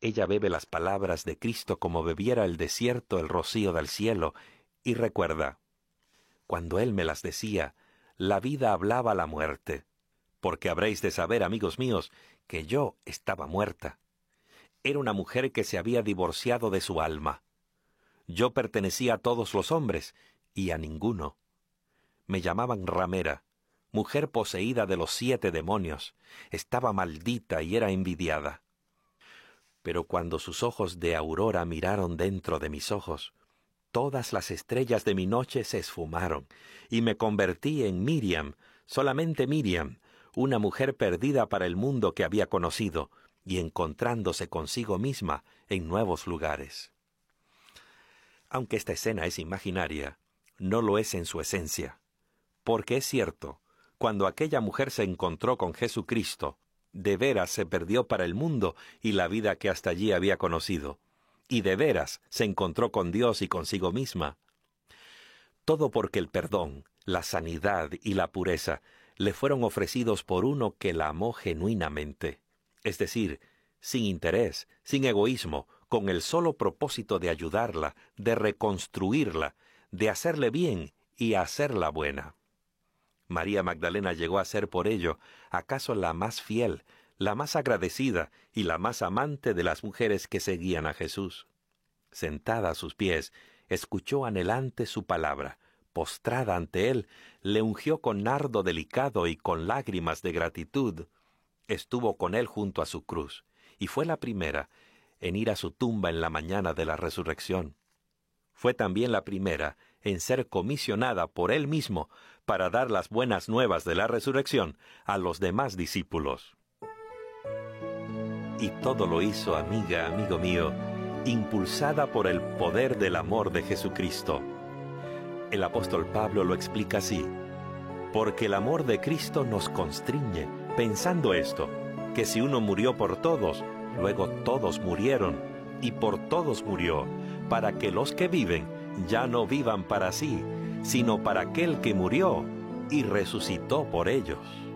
Ella bebe las palabras de Cristo como bebiera el desierto el rocío del cielo, y recuerda, cuando Él me las decía, la vida hablaba a la muerte, porque habréis de saber, amigos míos, que yo estaba muerta. Era una mujer que se había divorciado de su alma. Yo pertenecía a todos los hombres, y a ninguno. Me llamaban ramera, mujer poseída de los 7 demonios. Estaba maldita y era envidiada. Pero cuando sus ojos de aurora miraron dentro de mis ojos, todas las estrellas de mi noche se esfumaron, y me convertí en Miriam, solamente Miriam, una mujer perdida para el mundo que había conocido, y encontrándose consigo misma en nuevos lugares. Aunque esta escena es imaginaria, no lo es en su esencia, porque es cierto, cuando aquella mujer se encontró con Jesucristo, de veras se perdió para el mundo y la vida que hasta allí había conocido, y de veras se encontró con Dios y consigo misma. Todo porque el perdón, la sanidad y la pureza le fueron ofrecidos por uno que la amó genuinamente, es decir, sin interés, sin egoísmo, con el solo propósito de ayudarla, de reconstruirla, de hacerle bien y hacerla buena. María Magdalena llegó a ser por ello, acaso la más fiel, la más agradecida y la más amante de las mujeres que seguían a Jesús. Sentada a sus pies, escuchó anhelante su palabra, postrada ante él, le ungió con nardo delicado y con lágrimas de gratitud. Estuvo con él junto a su cruz, y fue la primera en ir a su tumba en la mañana de la resurrección. Fue también la primera en ser comisionada por él mismo para dar las buenas nuevas de la resurrección a los demás discípulos. Y todo lo hizo, amiga, amigo mío, impulsada por el poder del amor de Jesucristo. El apóstol Pablo lo explica así: porque el amor de Cristo nos constriñe, pensando esto, que si uno murió por todos, luego todos murieron, y por todos murió, para que los que viven ya no vivan para sí, sino para aquel que murió y resucitó por ellos.